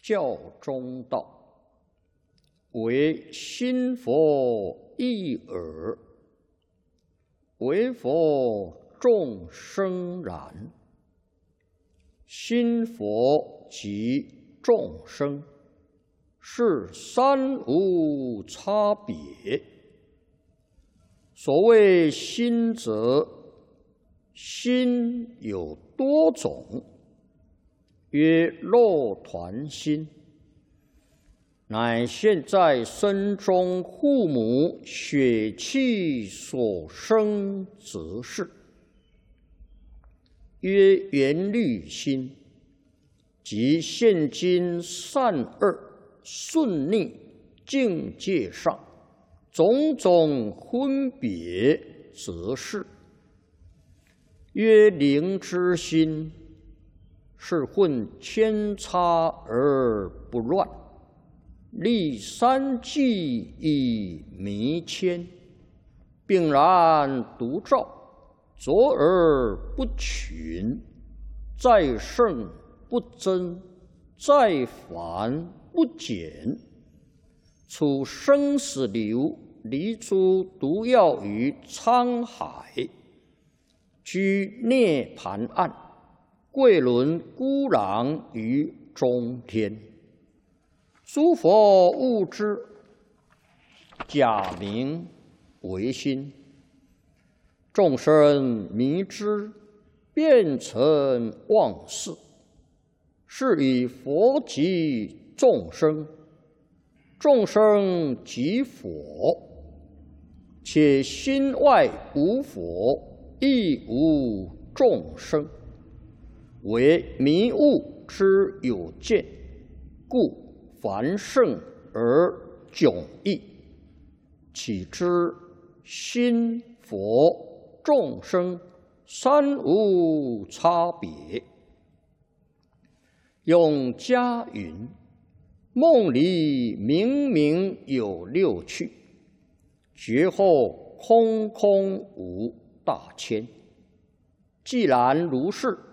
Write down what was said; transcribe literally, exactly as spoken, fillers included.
教中道，唯心佛一耳，唯佛众生然。心佛及众生，是三无差别。所谓心者，心有多种，曰肉团心，乃现在身中父母血气所生之事。曰缘虑心，即现今善恶顺逆境界上种种分别之事。曰灵之心，是混千差而不乱，立三际以弥谦，并然独照，浊而不群，再胜不增，再繁不减。处生死流，离诸毒药于沧海，居涅盘岸，贵轮孤狼于中天。诸佛悟之，假名为心；众生迷之，变成妄事。是以佛即众生，众生即佛，且心外无佛，亦无众生，为迷悟之有见，故繁盛而迥异。岂知心佛众生三无差别。永嘉云：梦里明明有六趣，觉后空空无大千。既然如是，